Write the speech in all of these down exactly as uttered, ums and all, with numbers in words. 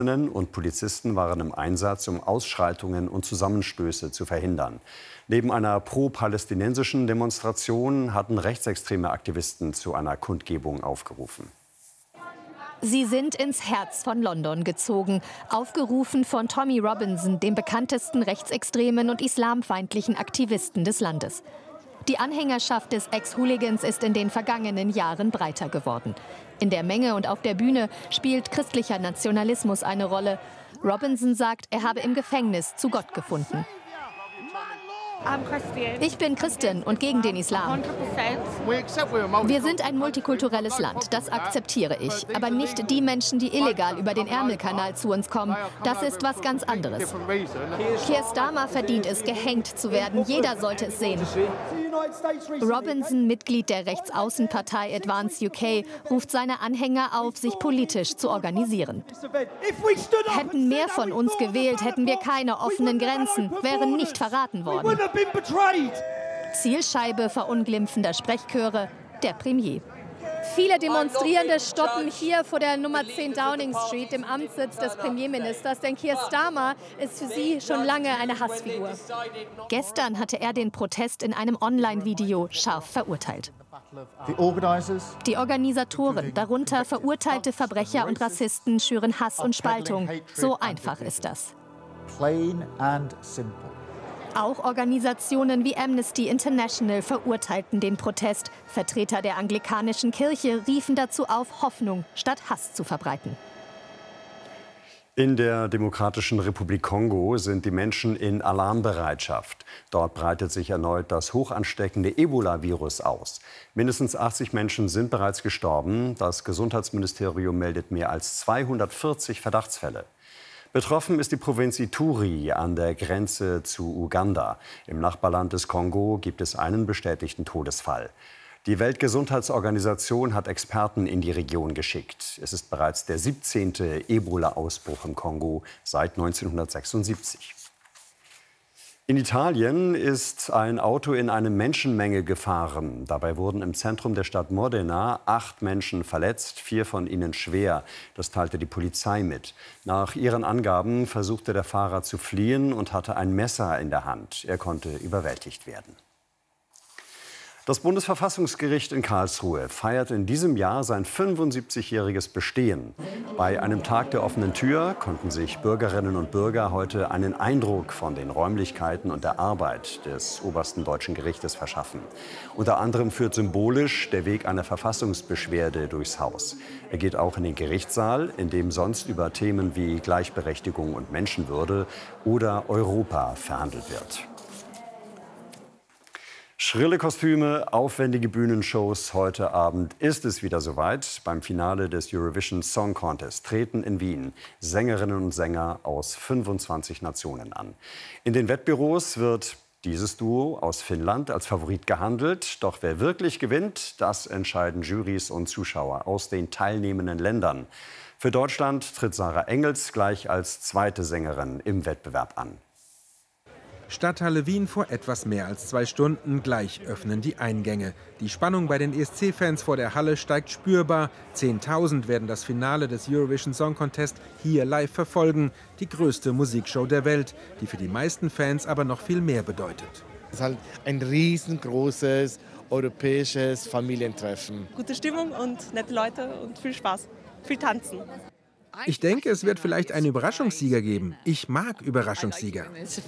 und Polizisten waren im Einsatz, um Ausschreitungen und Zusammenstöße zu verhindern. Neben einer pro-palästinensischen Demonstration hatten rechtsextreme Aktivisten zu einer Kundgebung aufgerufen. Sie sind ins Herz von London gezogen, aufgerufen von Tommy Robinson, dem bekanntesten rechtsextremen und islamfeindlichen Aktivisten des Landes. Die Anhängerschaft des Ex-Hooligans ist in den vergangenen Jahren breiter geworden. In der Menge und auf der Bühne spielt christlicher Nationalismus eine Rolle. Robinson sagt, er habe im Gefängnis zu Gott gefunden. Ich bin Christin und gegen den Islam. Wir sind ein multikulturelles Land, das akzeptiere ich. Aber nicht die Menschen, die illegal über den Ärmelkanal zu uns kommen. Das ist was ganz anderes. Keir Starmer verdient es, gehängt zu werden. Jeder sollte es sehen. Robinson, Mitglied der Rechtsaußenpartei Advance U K, ruft seine Anhänger auf, sich politisch zu organisieren. Hätten mehr von uns gewählt, hätten wir keine offenen Grenzen, wären nicht verraten worden. Zielscheibe verunglimpfender Sprechchöre, der Premier. Viele Demonstrierende stoppen hier vor der Nummer zehn Downing Street, dem Amtssitz des Premierministers. Denn Keir Starmer ist für sie schon lange eine Hassfigur. Gestern hatte er den Protest in einem Online-Video scharf verurteilt. Die Organisatoren, darunter verurteilte Verbrecher und Rassisten, schüren Hass und Spaltung. So einfach ist das. Auch Organisationen wie Amnesty International verurteilten den Protest. Vertreter der anglikanischen Kirche riefen dazu auf, Hoffnung statt Hass zu verbreiten. In der Demokratischen Republik Kongo sind die Menschen in Alarmbereitschaft. Dort breitet sich erneut das hochansteckende Ebola-Virus aus. Mindestens achtzig Menschen sind bereits gestorben. Das Gesundheitsministerium meldet mehr als zweihundertvierzig Verdachtsfälle. Betroffen ist die Provinz Ituri an der Grenze zu Uganda. Im Nachbarland des Kongo gibt es einen bestätigten Todesfall. Die Weltgesundheitsorganisation hat Experten in die Region geschickt. Es ist bereits der siebzehnte Ebola-Ausbruch im Kongo seit neunzehnhundertsechsundsiebzig. In Italien ist ein Auto in eine Menschenmenge gefahren. Dabei wurden im Zentrum der Stadt Modena acht Menschen verletzt, vier von ihnen schwer. Das teilte die Polizei mit. Nach ihren Angaben versuchte der Fahrer zu fliehen und hatte ein Messer in der Hand. Er konnte überwältigt werden. Das Bundesverfassungsgericht in Karlsruhe feiert in diesem Jahr sein fünfundsiebzigjähriges Bestehen. Bei einem Tag der offenen Tür konnten sich Bürgerinnen und Bürger heute einen Eindruck von den Räumlichkeiten und der Arbeit des obersten deutschen Gerichtes verschaffen. Unter anderem führt symbolisch der Weg einer Verfassungsbeschwerde durchs Haus. Er geht auch in den Gerichtssaal, in dem sonst über Themen wie Gleichberechtigung und Menschenwürde oder Europa verhandelt wird. Schrille Kostüme, aufwendige Bühnenshows. Heute Abend ist es wieder soweit. Beim Finale des Eurovision Song Contest treten in Wien Sängerinnen und Sänger aus fünfundzwanzig Nationen an. In den Wettbüros wird dieses Duo aus Finnland als Favorit gehandelt. Doch wer wirklich gewinnt, das entscheiden Jurys und Zuschauer aus den teilnehmenden Ländern. Für Deutschland tritt Sarah Engels gleich als zweite Sängerin im Wettbewerb an. Stadthalle Wien vor etwas mehr als zwei Stunden. Gleich öffnen die Eingänge. Die Spannung bei den E S C-Fans vor der Halle steigt spürbar. Zehntausend werden das Finale des Eurovision Song Contest hier live verfolgen. Die größte Musikshow der Welt, die für die meisten Fans aber noch viel mehr bedeutet. Es ist halt ein riesengroßes europäisches Familientreffen. Gute Stimmung und nette Leute und viel Spaß, viel Tanzen. Ich denke, es wird vielleicht einen Überraschungssieger geben. Ich mag Überraschungssieger.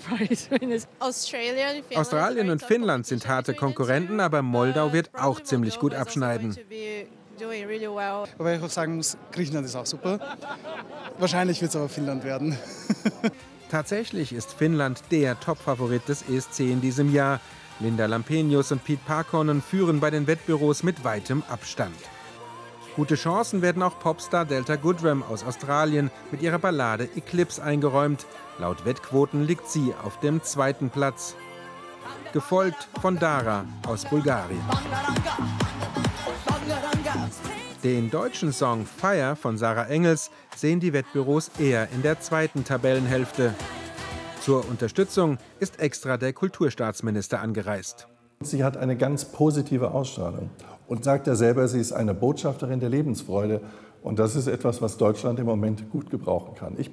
Australien und Finnland sind harte Konkurrenten, aber Moldau wird auch ziemlich gut abschneiden. Wobei ich auch sagen muss, Griechenland ist auch super. Wahrscheinlich wird es aber Finnland werden. Tatsächlich ist Finnland der Top-Favorit des E S C in diesem Jahr. Linda Lampenius und Pete Parkonen führen bei den Wettbüros mit weitem Abstand. Gute Chancen werden auch Popstar Delta Goodrem aus Australien mit ihrer Ballade Eclipse eingeräumt. Laut Wettquoten liegt sie auf dem zweiten Platz. Gefolgt von Dara aus Bulgarien. Den deutschen Song Fire von Sarah Engels sehen die Wettbüros eher in der zweiten Tabellenhälfte. Zur Unterstützung ist extra der Kulturstaatsminister angereist. Sie hat eine ganz positive Ausstrahlung und sagt ja selber, sie ist eine Botschafterin der Lebensfreude. Und das ist etwas, was Deutschland im Moment gut gebrauchen kann. Ich